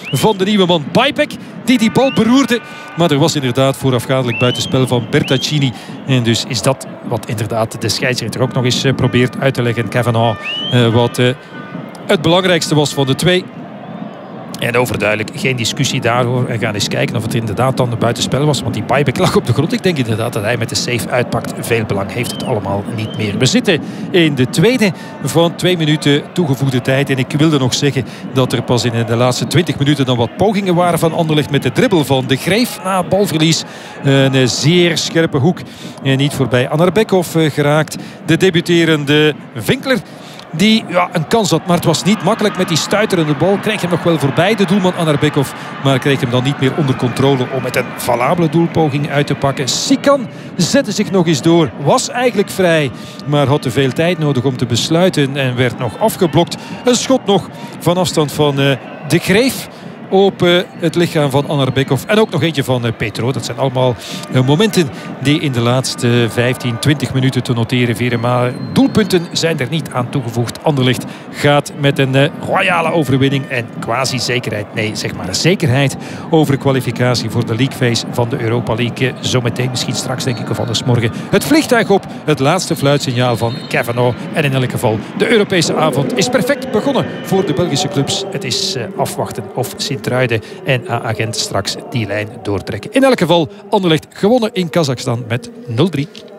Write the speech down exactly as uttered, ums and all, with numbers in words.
van de nieuwe man Bajbek, die die bal beroerde. Maar er was inderdaad voorafgaandelijk buitenspel van Bertaccini. En dus is dat wat inderdaad de scheidsrechter ook nog eens probeert uit te leggen. Kavanagh, uh, wat uh, het belangrijkste was van de twee. En overduidelijk geen discussie daarover. En gaan eens kijken of het inderdaad dan de buitenspel was. Want die Bajbek lag op de grond. Ik denk inderdaad dat hij met de save uitpakt. Veel belang heeft het allemaal niet meer. We zitten in de tweede van twee minuten toegevoegde tijd. En ik wilde nog zeggen dat er pas in de laatste twintig minuten dan wat pogingen waren van Anderlecht met de dribbel van De Greef. Na balverlies een zeer scherpe hoek. En niet voorbij Anarbekov geraakt. De debuterende Vinkler. Die ja, een kans had, maar het was niet makkelijk met die stuiterende bal. Kreeg hem nog wel voorbij, de doelman Anarbekov. Maar kreeg hem dan niet meer onder controle om met een valabele doelpoging uit te pakken. Sikan zette zich nog eens door. Was eigenlijk vrij, maar had te veel tijd nodig om te besluiten. En werd nog afgeblokt. Een schot nog van afstand van uh, De Greef op uh, het lichaam van Anarbekov. En ook nog eentje van uh, Petro. Dat zijn allemaal uh, momenten die in de laatste vijftien, twintig minuten te noteren vieren. Maar doelpunten zijn er niet aan toegevoegd. Anderlecht gaat met een uh, royale overwinning en quasi zekerheid, nee zeg maar zekerheid over kwalificatie voor de League Phase van de Europa League. Uh, zometeen, misschien straks denk ik of anders morgen, het vliegtuig op. Het laatste fluitsignaal van Kavanagh. En in elk geval, de Europese avond is perfect begonnen voor de Belgische clubs. Het is uh, afwachten of Sint-Truiden en A-agent straks die lijn doortrekken. In elk geval, Anderlecht gewonnen in Kazachstan met nul drie.